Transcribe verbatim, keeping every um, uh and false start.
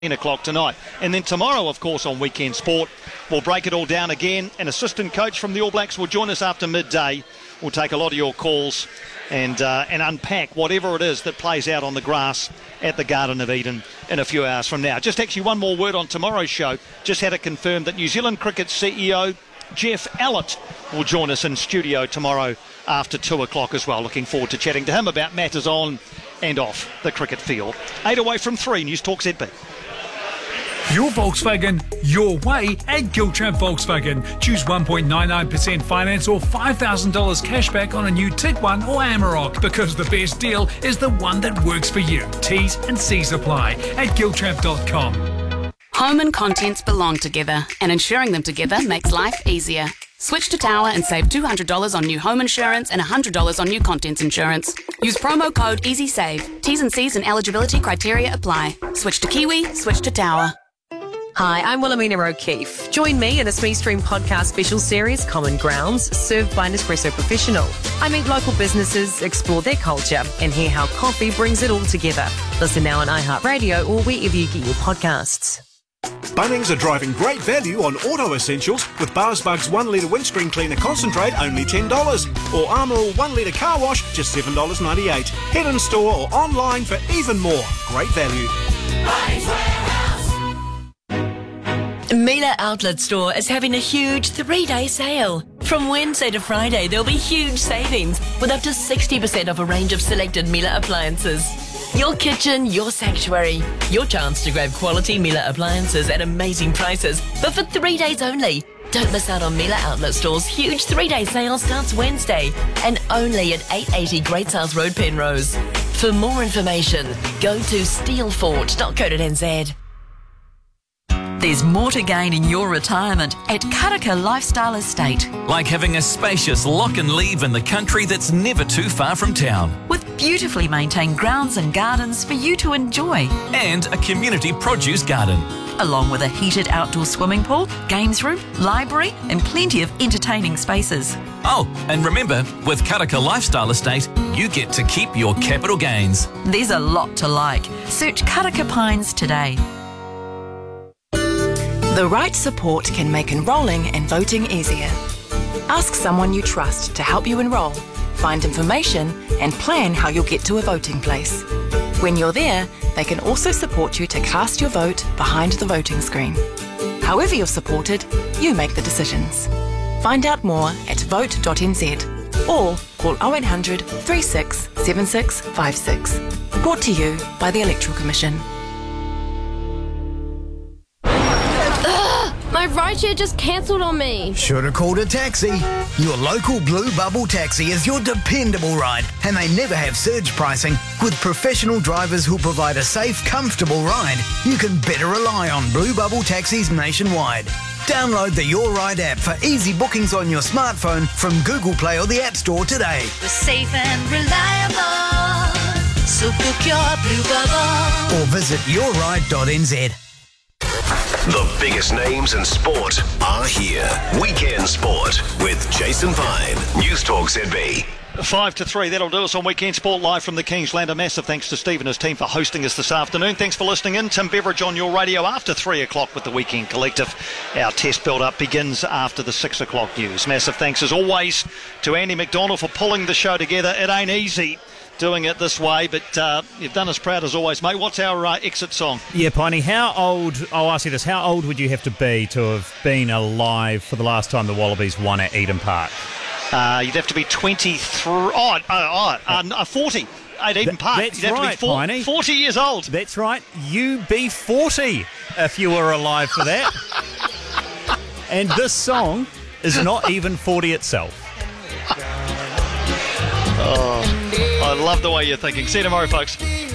ten o'clock tonight. And then tomorrow, of course, on Weekend Sport, we'll break it all down again. An assistant coach from the All Blacks will join us after midday. We'll take a lot of your calls and uh, and unpack whatever it is that plays out on the grass at the Garden of Eden in a few hours from now. Just actually one more word on tomorrow's show. Just had it confirmed that New Zealand Cricket C E O Jeff Allott will join us in studio tomorrow after two o'clock as well. Looking forward to chatting to him about matters on and off the cricket field. Eight away from three, News Talk Z B. Your Volkswagen, your way at Giltrap Volkswagen. Choose one point nine nine percent finance or five thousand dollars cash back on a new Tiguan or Amarok, because the best deal is the one that works for you. T's and C's apply at giltrap dot com. Home and contents belong together, and insuring them together makes life easier. Switch to Tower and save two hundred dollars on new home insurance and one hundred dollars on new contents insurance. Use promo code EasySave. T's and C's and eligibility criteria apply. Switch to Kiwi, switch to Tower. Hi, I'm Wilhelmina O'Keefe. Join me in a Smee Stream podcast special series, Common Grounds, served by Nespresso Professional. I meet local businesses, explore their culture, and hear how coffee brings it all together. Listen now on iHeartRadio or wherever you get your podcasts. Bunnings are driving great value on auto essentials with Bars Bugs one litre windscreen cleaner concentrate only ten dollars, or Armour All one litre car wash just seven dollars ninety-eight. Head in store or online for even more. Great value. Bunnings Warehouse. Mila Outlet Store is having a huge three-day sale. From Wednesday to Friday, there'll be huge savings with up to sixty percent off a range of selected Mila appliances. Your kitchen, your sanctuary. Your chance to grab quality Mila appliances at amazing prices, but for three days only. Don't miss out on Mila Outlet Store's huge three-day sale starts Wednesday and only at eight eighty Great South Road, Penrose. For more information, go to steelfort dot co dot n z. There's more to gain in your retirement at Karaka Lifestyle Estate. Like having a spacious lock and leave in the country that's never too far from town. With beautifully maintained grounds and gardens for you to enjoy. And a community produce garden. Along with a heated outdoor swimming pool, games room, library and plenty of entertaining spaces. Oh, and remember, with Karaka Lifestyle Estate, you get to keep your capital gains. There's a lot to like. Search Karaka Pines today. The right support can make enrolling and voting easier. Ask someone you trust to help you enrol, find information and plan how you'll get to a voting place. When you're there, they can also support you to cast your vote behind the voting screen. However you're supported, you make the decisions. Find out more at vote dot n z or call oh eight hundred, three six seven six five six. Brought to you by the Electoral Commission. My rideshare just cancelled on me. Should have called a taxi. Your local Blue Bubble Taxi is your dependable ride, and they never have surge pricing. With professional drivers who'll provide a safe, comfortable ride, you can better rely on Blue Bubble Taxis nationwide. Download the Your Ride app for easy bookings on your smartphone from Google Play or the App Store today. We're safe and reliable, so book your Blue Bubble. Or visit your ride dot n z. The biggest names in sport are here. Weekend Sport with Jason Pine. News Talk Z B. Five to three, that'll do us on Weekend Sport live from the Kingsland. A massive thanks to Steve and his team for hosting us this afternoon. Thanks for listening in. Tim Beveridge on your radio after three o'clock with the Weekend Collective. Our test build-up begins after the six o'clock news. Massive thanks as always to Andy McDonald for pulling the show together. It ain't easy doing it this way, but uh, you've done us proud as always, mate. What's our uh, exit song? Yeah, Piney, how old, I'll ask you this, how old would you have to be to have been alive for the last time the Wallabies won at Eden Park? Uh, you'd have to be twenty-three, oh, oh, oh uh, forty at Eden Park. That's you'd have right, to be four, Piney. forty years old. That's right, you be forty if you were alive for that. And this song is not even forty itself. Oh, I love the way you're thinking. See you tomorrow, folks.